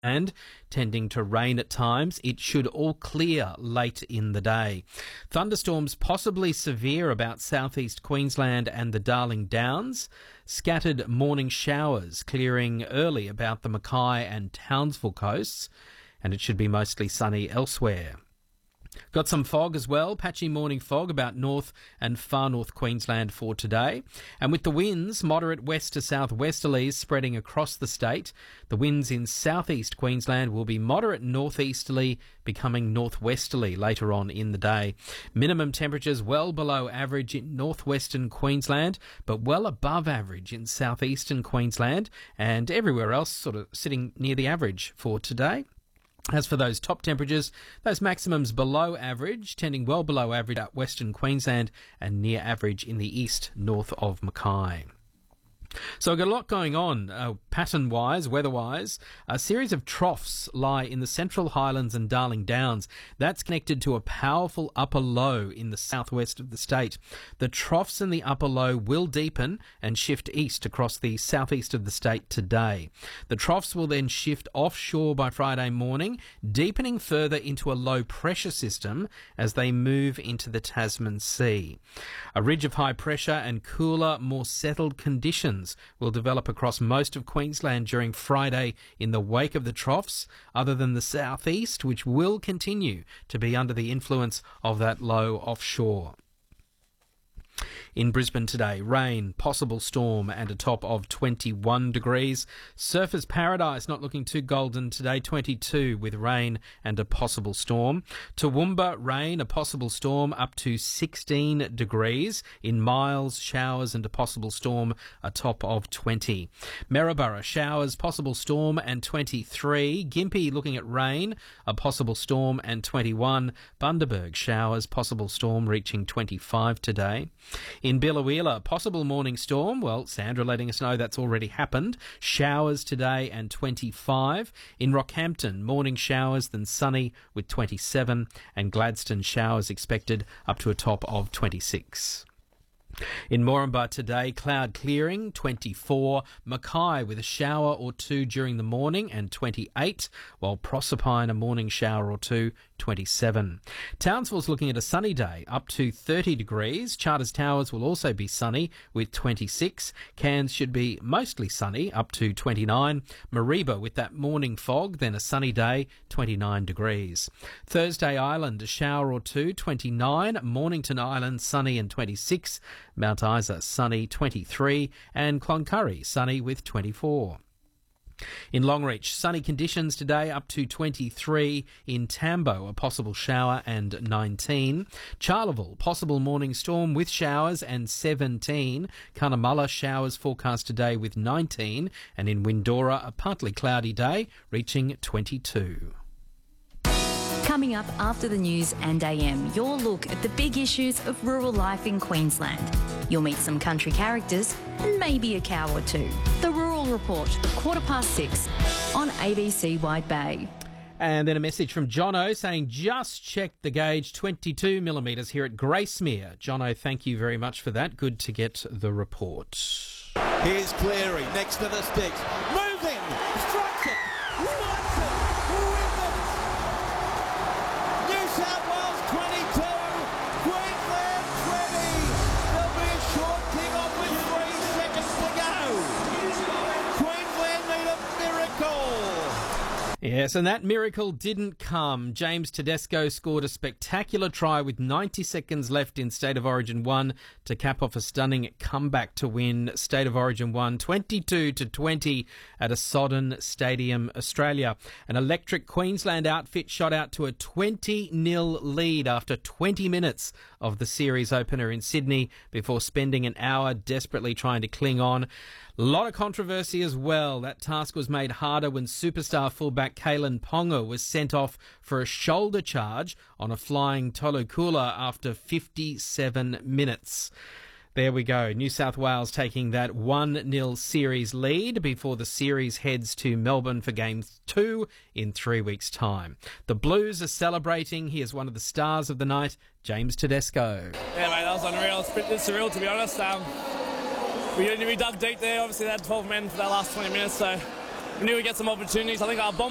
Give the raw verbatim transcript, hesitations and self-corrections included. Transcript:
and tending to rain at times. It should all clear late in the day. Thunderstorms possibly severe about southeast Queensland and the Darling Downs. Scattered morning showers clearing early about the Mackay and Townsville coasts, and it should be mostly sunny elsewhere. Got some fog as well, patchy morning fog about north and far north Queensland for today. And with the winds, moderate west to southwesterlies spreading across the state, the winds in southeast Queensland will be moderate northeasterly, becoming northwesterly later on in the day. Minimum temperatures well below average in northwestern Queensland, but well above average in southeastern Queensland, and everywhere else sort of sitting near the average for today. As for those top temperatures, those maximums below average, tending well below average at Western Queensland and near average in the east, north of Mackay. So we've got a lot going on, uh, pattern-wise, weather-wise. A series of troughs lie in the Central Highlands and Darling Downs. That's connected to a powerful upper low in the southwest of the state. The troughs in the upper low will deepen and shift east across the southeast of the state today. The troughs will then shift offshore by Friday morning, deepening further into a low-pressure system as they move into the Tasman Sea. A ridge of high pressure and cooler, more settled conditions will develop across most of Queensland during Friday in the wake of the troughs, other than the southeast, which will continue to be under the influence of that low offshore. In Brisbane today, rain, possible storm and a top of twenty-one degrees. Surfers Paradise not looking too golden today, twenty-two with rain and a possible storm. Toowoomba, rain, a possible storm up to sixteen degrees. In Miles, showers and a possible storm, a top of twenty. Maryborough, showers, possible storm and twenty-three. Gympie looking at rain, a possible storm and twenty-one. Bundaberg, showers, possible storm reaching twenty-five today. In Biloela, possible morning storm. Well, Sandra letting us know that's already happened. Showers today and twenty-five. In Rockhampton, morning showers, then sunny with twenty-seven. And Gladstone, showers expected up to a top of twenty-six. In Moranbah today, cloud clearing, twenty-four. Mackay with a shower or two during the morning and twenty-eight, while Proserpine a morning shower or two, twenty-seven. Townsville's looking at a sunny day, up to thirty degrees. Charters Towers will also be sunny with twenty-six. Cairns should be mostly sunny, up to twenty-nine. Mareeba with that morning fog, then a sunny day, twenty-nine degrees. Thursday Island, a shower or two, twenty-nine. Mornington Island, sunny and twenty-six. Mount Isa, sunny, twenty-three, and Cloncurry, sunny with twenty-four. In Longreach, sunny conditions today, up to twenty-three. In Tambo, a possible shower and nineteen. Charleville, possible morning storm with showers and seventeen. Cunnamulla, showers forecast today with nineteen. And in Windora, a partly cloudy day, reaching twenty-two. Coming up after the news and A M, your look at the big issues of rural life in Queensland. You'll meet some country characters and maybe a cow or two. The Rural Report, quarter past six on A B C Wide Bay. And then a message from Jono saying, just checked the gauge, twenty-two millimetres here at Gracemere. Jono, thank you very much for that. Good to get the report. Here's Cleary next to the sticks. Moving! Strikes it! Strikes it! Wins it! New South Wales twenty-two, Queensland twenty. There'll be a short kick-off with three seconds to go. Queensland need a miracle. Yes, and that miracle didn't come. James Tedesco scored a spectacular try with ninety seconds left in State of Origin one to cap off a stunning comeback to win State of Origin one twenty-two to twenty at a Sodden Stadium, Australia. An electric Queensland outfit shot out to a twenty nil lead after twenty minutes of the series opener in Sydney before spending an hour desperately trying to cling on. A lot of controversy as well. That task was made harder when superstar fullback Kalen Ponga was sent off for a shoulder charge on a flying Tolukula after fifty-seven minutes. There we go. New South Wales taking that one nil series lead before the series heads to Melbourne for game two in three weeks' time. The Blues are celebrating. Here's one of the stars of the night, James Tedesco. Yeah, mate, that was unreal. It's a bit surreal, to be honest. Um, we, we dug deep there. Obviously, they had twelve men for that last twenty minutes, so we knew we'd get some opportunities. I think our bomb